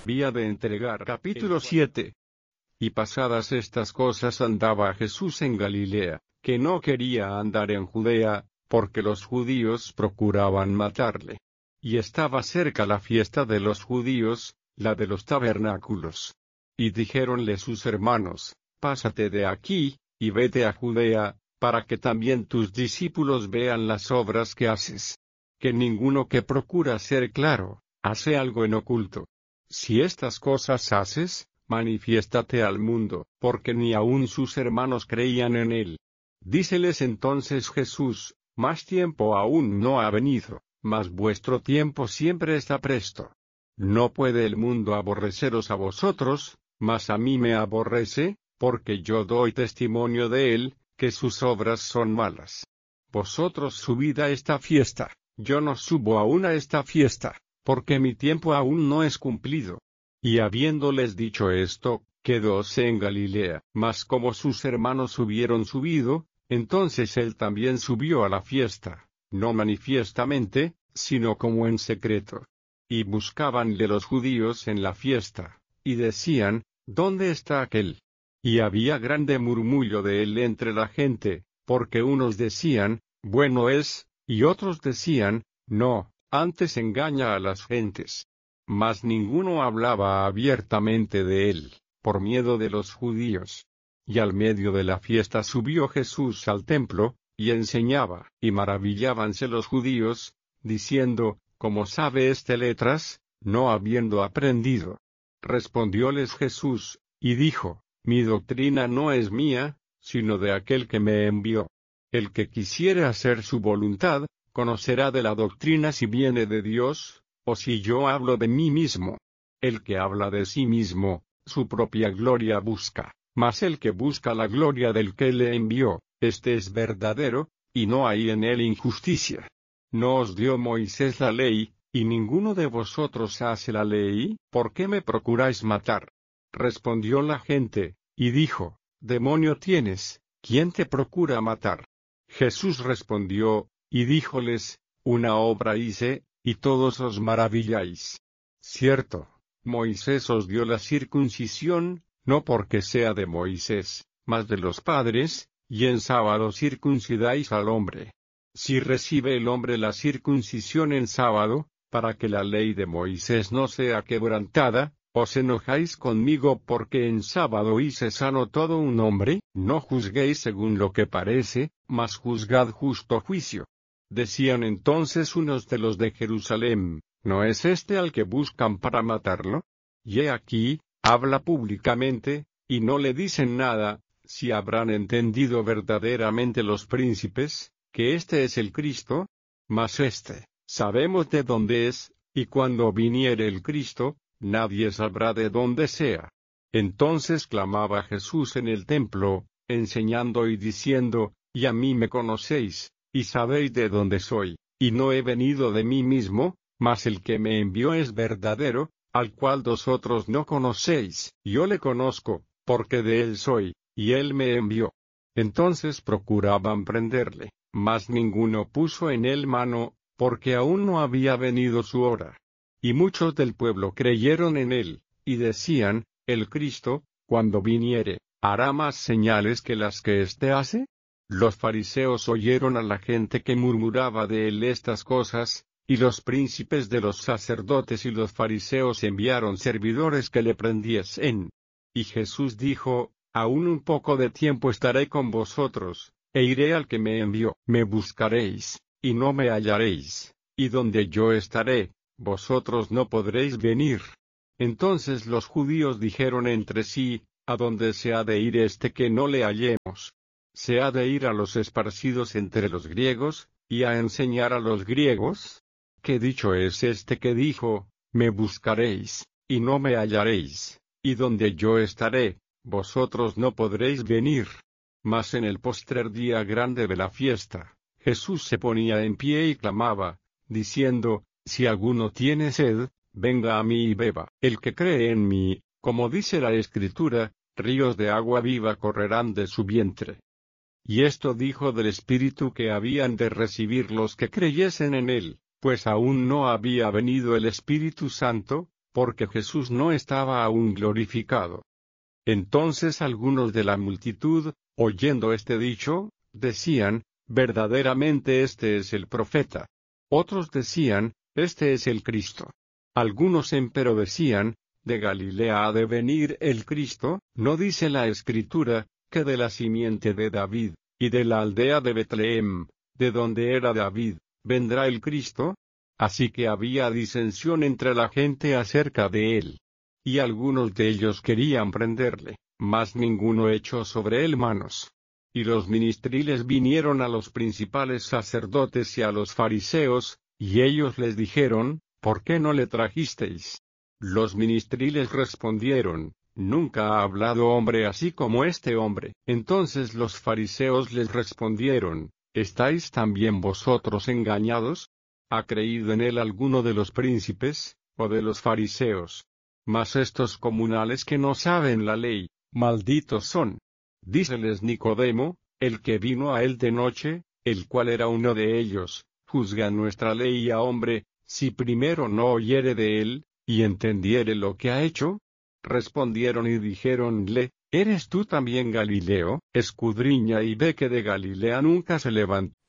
Vía de entregar. Capítulo 7. Y pasadas estas cosas andaba Jesús en Galilea, que no quería andar en Judea, porque los judíos procuraban matarle. Y estaba cerca la fiesta de los judíos, la de los tabernáculos. Y dijéronle sus hermanos: Pásate de aquí, y vete a Judea, para que también tus discípulos vean las obras que haces. Que ninguno que procura ser claro, hace algo en oculto. Si estas cosas haces, manifiéstate al mundo, porque ni aun sus hermanos creían en él. Díceles entonces Jesús: Más tiempo aún no ha venido, mas vuestro tiempo siempre está presto. No puede el mundo aborreceros a vosotros, mas a mí me aborrece, porque yo doy testimonio de él, que sus obras son malas. Vosotros subid a esta fiesta, yo no subo aún a esta fiesta, porque mi tiempo aún no es cumplido. Y habiéndoles dicho esto, quedóse en Galilea. Mas como sus hermanos hubieron subido, entonces él también subió a la fiesta, no manifiestamente, sino como en secreto. Y buscabanle los judíos en la fiesta, y decían: ¿Dónde está aquel? Y había grande murmullo de él entre la gente, porque unos decían: Bueno es, y otros decían: No, antes engaña a las gentes. Mas ninguno hablaba abiertamente de él, por miedo de los judíos. Y al medio de la fiesta subió Jesús al templo, y enseñaba. Y maravillábanse los judíos, diciendo: ¿Cómo sabe este letras, no habiendo aprendido? Respondióles Jesús, y dijo: Mi doctrina no es mía, sino de aquel que me envió. El que quisiere hacer su voluntad, conocerá de la doctrina si viene de Dios, o si yo hablo de mí mismo. El que habla de sí mismo, su propia gloria busca, mas el que busca la gloria del que le envió, este es verdadero, y no hay en él injusticia. ¿No os dio Moisés la ley, y ninguno de vosotros hace la ley? ¿Por qué me procuráis matar? Respondió la gente, y dijo: Demonio tienes, ¿quién te procura matar? Jesús respondió, y díjoles: Una obra hice, y todos os maravilláis. Cierto, Moisés os dio la circuncisión, no porque sea de Moisés, mas de los padres, y en sábado circuncidáis al hombre. Si recibe el hombre la circuncisión en sábado, para que la ley de Moisés no sea quebrantada, ¿os enojáis conmigo porque en sábado hice sano todo un hombre? No juzguéis según lo que parece, mas juzgad justo juicio. Decían entonces unos de los de Jerusalén: ¿No es este al que buscan para matarlo? Y he aquí, habla públicamente, y no le dicen nada. Si habrán entendido verdaderamente los príncipes, que este es el Cristo. Mas sabemos de dónde es, y cuando viniere el Cristo, nadie sabrá de dónde sea. Entonces clamaba Jesús en el templo, enseñando y diciendo: Y a mí me conocéis, y sabéis de dónde soy, y no he venido de mí mismo, mas el que me envió es verdadero, al cual vosotros no conocéis. Yo le conozco, porque de él soy, y él me envió. Entonces procuraban prenderle, mas ninguno puso en él mano, porque aún no había venido su hora. Y muchos del pueblo creyeron en él, y decían: El Cristo, cuando viniere, hará más señales que las que éste hace. Los fariseos oyeron a la gente que murmuraba de él estas cosas, y los príncipes de los sacerdotes y los fariseos enviaron servidores que le prendiesen. Y Jesús dijo: Aún un poco de tiempo estaré con vosotros, e iré al que me envió. Me buscaréis, y no me hallaréis, y donde yo estaré, vosotros no podréis venir. Entonces los judíos dijeron entre sí: ¿A dónde se ha de ir este que no le hallemos? ¿Se ha de ir a los esparcidos entre los griegos, y a enseñar a los griegos? ¿Qué dicho es este que dijo: Me buscaréis, y no me hallaréis, y donde yo estaré, vosotros no podréis venir? Mas en el postrer día grande de la fiesta, Jesús se ponía en pie y clamaba, diciendo: Si alguno tiene sed, venga a mí y beba. El que cree en mí, como dice la Escritura, ríos de agua viva correrán de su vientre. Y esto dijo del Espíritu que habían de recibir los que creyesen en él, pues aún no había venido el Espíritu Santo, porque Jesús no estaba aún glorificado. Entonces algunos de la multitud, oyendo este dicho, decían, verdaderamente este es el profeta. Otros decían, este es el Cristo. Algunos empero decían, de Galilea ha de venir el Cristo, ¿no dice la Escritura, que de la simiente de David, y de la aldea de Betlehem, de donde era David, vendrá el Cristo? Así que había disensión entre la gente acerca de él. Y algunos de ellos querían prenderle, mas ninguno echó sobre él manos. Y los ministriles vinieron a los principales sacerdotes y a los fariseos, y ellos les dijeron, ¿por qué no le trajisteis? Los ministriles respondieron, nunca ha hablado hombre así como este hombre. Entonces los fariseos les respondieron, ¿estáis también vosotros engañados? ¿Ha creído en él alguno de los príncipes, o de los fariseos? Mas estos comunales que no saben la ley, malditos son. Díceles Nicodemo, el que vino a él de noche, el cual era uno de ellos, juzga nuestra ley a hombre, si primero no oyere de él, y entendiere lo que ha hecho. Respondieron y dijéronle, ¿eres tú también Galileo? Escudriña y ve que de Galilea nunca se levantó